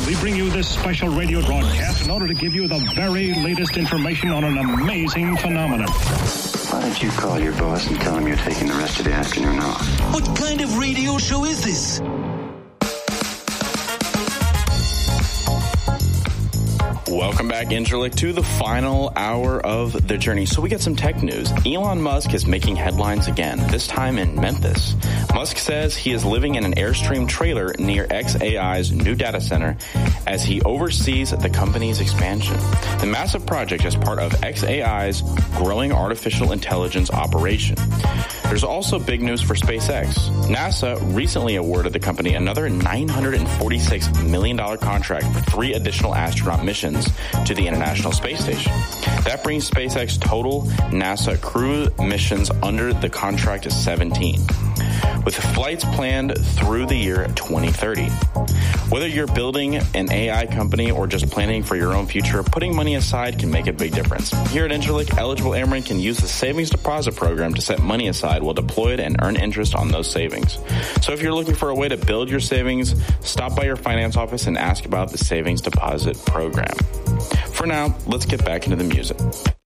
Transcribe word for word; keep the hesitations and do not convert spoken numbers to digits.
we bring you this special radio broadcast in order to give you the very latest information on an amazing phenomenon. Why don't you call your boss and tell him you're taking the rest of the afternoon off? What kind of radio show is this? Welcome back, Interlick, to the final hour of the journey. So we get some tech news. Elon Musk is making headlines again, this time in Memphis. Musk says he is living in an Airstream trailer near X A I's new data center as he oversees the company's expansion. The massive project is part of X A I's growing artificial intelligence operation. There's also big news for SpaceX. NASA recently awarded the company another nine hundred forty-six million dollars contract for three additional astronaut missions to the International Space Station. That brings SpaceX total NASA crew missions under the contract to seventeen, with flights planned through the year twenty thirty. Whether you're building an A I company or just planning for your own future, putting money aside can make a big difference. Here at Interlick, eligible airmen can use the Savings Deposit Program to set money aside while deployed and earn interest on those savings. So if you're looking for a way to build your savings, stop by your finance office and ask about the Savings Deposit Program. For now, let's get back into the music.